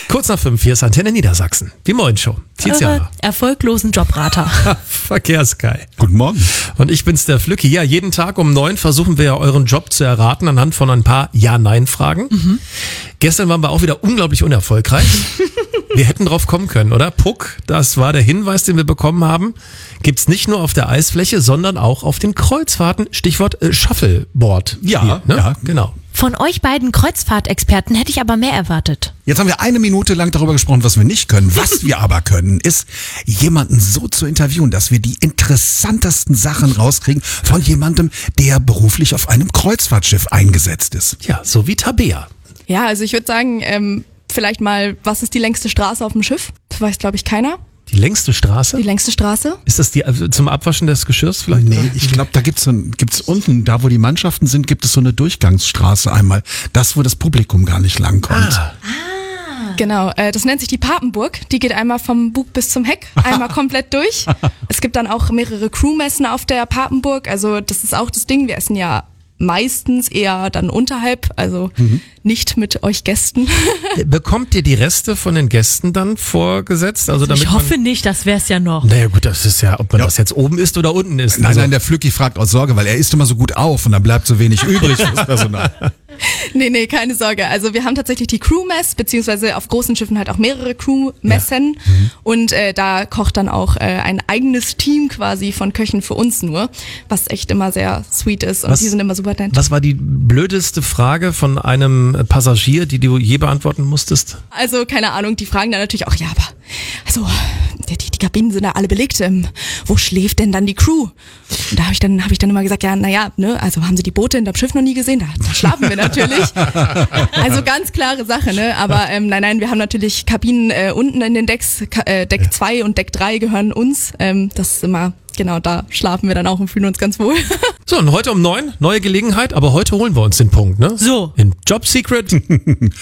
Kurz nach 5, hier ist Antenne Niedersachsen. Die Morgenshow. Tiziana. Erfolglosen Jobrater. Verkehrsgeil. Guten Morgen. Und ich bin's, der Flücki. Ja, jeden Tag um 9 versuchen wir ja euren Job zu erraten anhand von ein paar Ja-Nein-Fragen. Gestern waren wir auch wieder unglaublich unerfolgreich. Wir hätten drauf kommen können, oder? Puck, das war der Hinweis, den wir bekommen haben. Gibt's nicht nur auf der Eisfläche, sondern auch auf den Kreuzfahrten. Stichwort Shuffleboard. Ja, Hier, ne? ja. Genau. Von euch beiden Kreuzfahrtexperten hätte ich aber mehr erwartet. Jetzt haben wir 1 Minute lang darüber gesprochen, was wir nicht können. Was wir aber können, ist, jemanden so zu interviewen, dass wir die interessantesten Sachen rauskriegen von jemandem, der beruflich auf einem Kreuzfahrtschiff eingesetzt ist. Ja, so wie Tabea. Ja, also ich würde sagen, vielleicht mal, was ist die längste Straße auf dem Schiff? Das weiß, glaube ich, keiner. Die längste Straße? Die längste Straße? Ist das die zum Abwaschen des Geschirrs vielleicht? Nee, ich glaube, da gibt's unten, da wo die Mannschaften sind, gibt es so eine Durchgangsstraße einmal. Das, wo das Publikum gar nicht langkommt. Genau, das nennt sich die Papenburg. Die geht einmal vom Bug bis zum Heck, einmal komplett durch. Es gibt dann auch mehrere Crewmessen auf der Papenburg. Also das ist auch das Ding. Wir essen ja meistens eher dann unterhalb, also nicht mit euch Gästen. Bekommt ihr die Reste von den Gästen dann vorgesetzt? Also damit Ich hoffe nicht, das wär's ja noch. Naja gut, das ist ja, ob man das jetzt oben ist oder unten ist. Nein, der Flücki fragt aus Sorge, weil er isst immer so gut auf und dann bleibt so wenig übrig fürs Personal. Nee, keine Sorge. Also wir haben tatsächlich die Crewmess, beziehungsweise auf großen Schiffen halt auch mehrere Crewmessen. Ja. Und da kocht dann auch ein eigenes Team quasi von Köchen für uns nur, was echt immer sehr sweet ist und die sind immer super nett. Was war die blödeste Frage von einem Passagier, die du je beantworten musstest? Also keine Ahnung, die fragen dann natürlich auch, ja, aber also die Kabinen sind ja alle belegt. Wo schläft denn dann die Crew? Und da habe ich dann immer gesagt, ja, naja, ne, also haben Sie die Boote in dem Schiff noch nie gesehen? Da schlafen wir natürlich. Also ganz klare Sache, ne? Aber nein, wir haben natürlich Kabinen unten in den Decks. Deck 2 und Deck 3 gehören uns. Das ist immer, genau, da schlafen wir dann auch und fühlen uns ganz wohl. So, und heute um 9, neue Gelegenheit, aber heute holen wir uns den Punkt, ne? So. In Job Secret.